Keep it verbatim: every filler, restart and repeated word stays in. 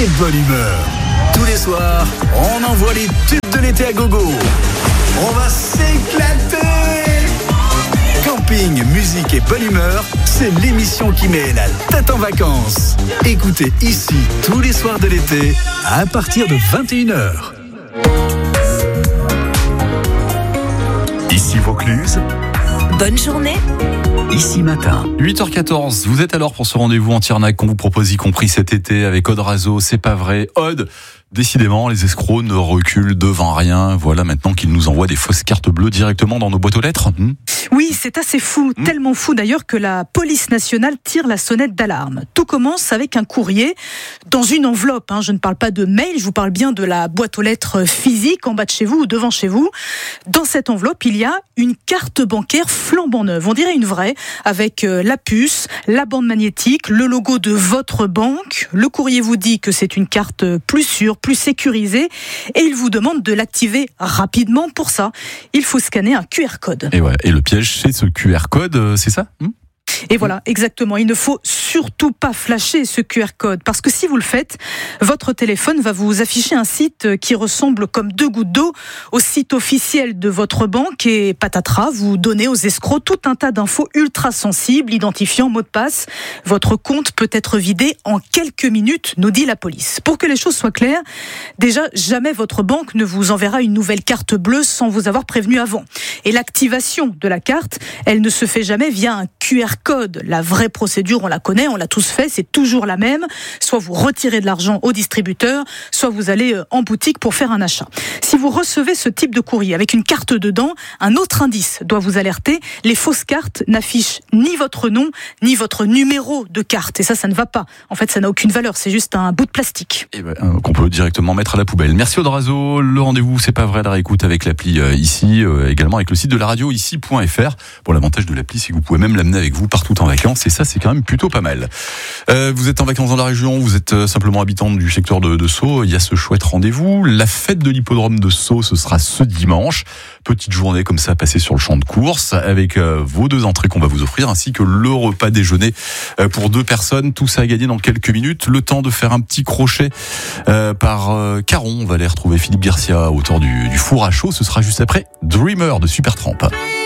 et bonne humeur. Tous les soirs, on envoie les tubes de l'été à gogo. On va s'éclater. Camping, musique et bonne humeur, c'est l'émission qui met la tête en vacances. Écoutez ici tous les soirs de l'été à partir de vingt et une heures. Ici Vaucluse. Bonne journée. Ici matin. huit heures quatorze, vous êtes à l'heure pour ce rendez-vous en Tiernac qu'on vous propose, y compris cet été avec Aude Razo. C'est pas vrai. Aude, décidément, les escrocs ne reculent devant rien. Voilà maintenant qu'ils nous envoient des fausses cartes bleues directement dans nos boîtes aux lettres. Hmm. Oui, c'est assez fou, mmh. tellement fou d'ailleurs que la police nationale tire la sonnette d'alarme. Tout commence avec un courrier dans une enveloppe. Hein. Je ne parle pas de mail, je vous parle bien de la boîte aux lettres physique en bas de chez vous ou devant chez vous. Dans cette enveloppe, il y a une carte bancaire flambant neuve. On dirait une vraie, avec la puce, la bande magnétique, le logo de votre banque. Le courrier vous dit que c'est une carte plus sûre, plus sécurisée, et il vous demande de l'activer rapidement. Pour ça, il faut scanner un Q R code. Et, ouais, et le piège, c'est ce Q R code, c'est ça ? hmm Et voilà, exactement. Il ne faut surtout pas flasher ce Q R code, parce que si vous le faites, votre téléphone va vous afficher un site qui ressemble comme deux gouttes d'eau au site officiel de votre banque, et patatras, vous donnez aux escrocs tout un tas d'infos ultra sensibles, identifiant mot de passe. Votre compte peut être vidé en quelques minutes, nous dit la police. Pour que les choses soient claires, déjà, jamais votre banque ne vous enverra une nouvelle carte bleue sans vous avoir prévenu avant. Et l'activation de la carte, elle ne se fait jamais via un Q R code. La vraie procédure, on la connaît, on l'a tous fait, c'est toujours la même. Soit vous retirez de l'argent au distributeur, soit vous allez en boutique pour faire un achat. Si vous recevez ce type de courrier avec une carte dedans, un autre indice doit vous alerter. Les fausses cartes n'affichent ni votre nom, ni votre numéro de carte. Et ça, ça ne va pas. En fait, ça n'a aucune valeur, c'est juste un bout de plastique. Et ben, euh, qu'on peut directement mettre à la poubelle. Merci Aude Razo. Le rendez-vous, c'est pas vrai, la réécoute avec l'appli euh, ici, euh, également avec le site de la radio ici point f r. Bon, l'avantage de l'appli, c'est que vous pouvez même l'amener avec vous partout en vacances, et ça, c'est quand même plutôt pas mal. Euh, vous êtes en vacances dans la région, vous êtes euh, simplement habitant du secteur de, de Sceaux, il y a ce chouette rendez-vous. La fête de l'hippodrome de Sceaux, ce sera ce dimanche. Petite journée comme ça passée sur le champ de course avec euh, vos deux entrées qu'on va vous offrir, ainsi que le repas déjeuner euh, pour deux personnes. Tout ça à gagner dans quelques minutes. Le temps de faire un petit crochet euh, par euh, Caron. On va aller retrouver Philippe Garcia, auteur du, du four à chaud. Ce sera juste après Dreamer de Supertramp.